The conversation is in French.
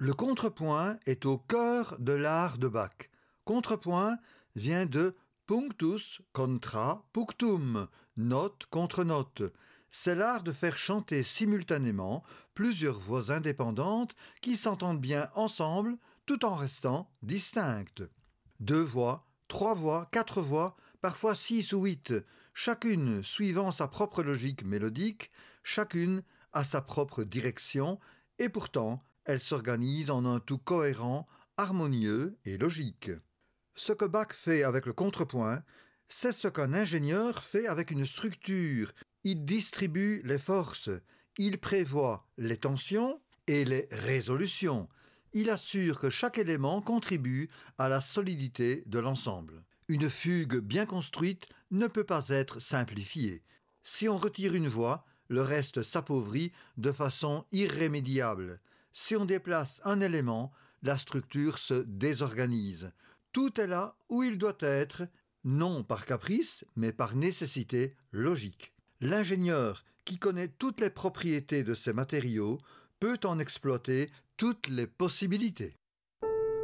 Le contrepoint est au cœur de l'art de Bach. Contrepoint vient de punctus contra punctum, note contre note. C'est l'art de faire chanter simultanément plusieurs voix indépendantes qui s'entendent bien ensemble tout en restant distinctes. 2 voix, 3 voix, 4 voix, parfois 6 ou 8, chacune suivant sa propre logique mélodique, chacune a sa propre direction, et pourtant elles s'organisent en un tout cohérent, harmonieux et logique. Ce que Bach fait avec le contrepoint, c'est ce qu'un ingénieur fait avec une structure. Il distribue les forces, il prévoit les tensions et les résolutions. Il assure que chaque élément contribue à la solidité de l'ensemble. Une fugue bien construite ne peut pas être simplifiée. Si on retire une voix, le reste s'appauvrit de façon irrémédiable. Si on déplace un élément, la structure se désorganise. Tout est là où il doit être, non par caprice, mais par nécessité logique. L'ingénieur, qui connaît toutes les propriétés de ces matériaux, peut en exploiter toutes les possibilités.